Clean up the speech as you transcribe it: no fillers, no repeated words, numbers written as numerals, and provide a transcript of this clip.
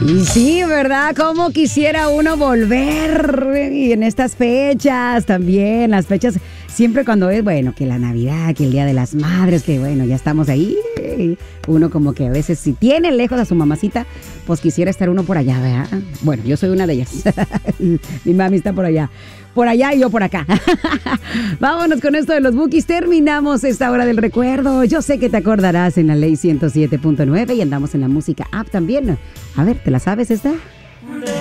Y sí, ¿verdad? ¿Cómo quisiera uno volver? Y en estas fechas también, las fechas, siempre cuando es, bueno, que la Navidad, que el Día de las Madres, que bueno, ya estamos ahí. Uno como que a veces, si tiene lejos a su mamacita, pues quisiera estar uno por allá, ¿verdad? Bueno, yo soy una de ellas. Mi mami está por allá y yo por acá. Vámonos con esto de los Bukis. Terminamos esta hora del recuerdo. Yo sé que te acordarás en la Ley 107.9 y andamos en la música app también. A ver, ¿te la sabes esta?